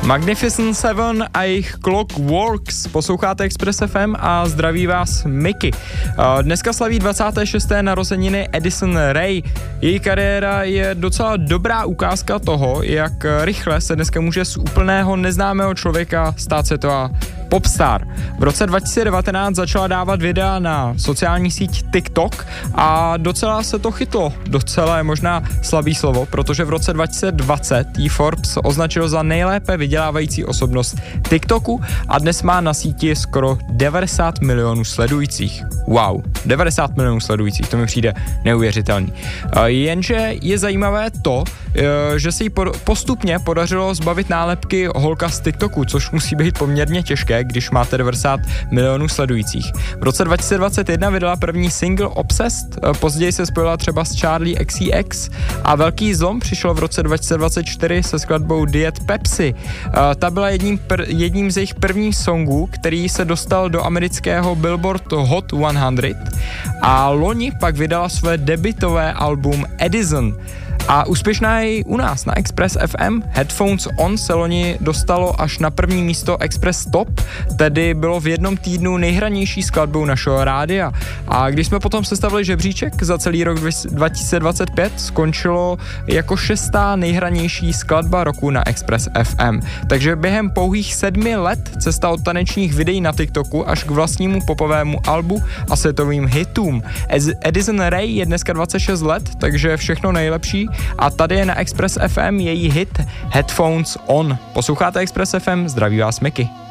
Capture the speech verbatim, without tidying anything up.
Magnificent Seven a jejich Clockworks. Posloucháte Express F M a zdraví vás Miky. Dneska slaví dvacáté šesté narozeniny Addison Rae. Její kariéra je docela dobrá ukázka toho, jak rychle se dneska může z úplného neznámého člověka stát světová popstar. V roce dva tisíce devatenáct začala dávat videa na sociální síť TikTok a docela se to chytlo. Docela je možná slabý slovo, protože v roce dva tisíce dvacet jí Forbes označil za nejlépe vydělávající osobnost TikToku a dnes má na síti skoro devadesát milionů sledujících. Wow, devadesát milionů sledujících, to mi přijde neuvěřitelný. Jenže je zajímavé to, že se jí postupně podařilo zbavit nálepky holka z TikToku, což musí být poměrně těžké, když máte devadesát milionů sledujících. V roce dva tisíce dvacet jedna vydala první single Obsessed, později se spojila třeba s Charli X C X a velký zlom přišel v roce dva tisíce dvacet čtyři se skladbou Diet Pepsi. Ta byla jedním, pr- jedním z jejich prvních songů, který se dostal do amerického Billboard Hot sto a loni pak vydala své debutové album Addison. A úspěšná je i u nás na Express F M. Headphones On se loni dostalo až na první místo Express Top, tedy bylo v jednom týdnu nejhranější skladbou našeho rádia. A když jsme potom sestavili žebříček za celý rok dva tisíce dvacet pět, skončilo jako šestá nejhranější skladba roku na Express F M. Takže během pouhých sedmi let cesta od tanečních videí na TikToku až k vlastnímu popovému albu a světovým hitům. Addison Rae je dneska dvacet šest let, takže všechno nejlepší. A tady je na Express F M její hit Headphones On. Posloucháte Express F M, zdraví vás Miky.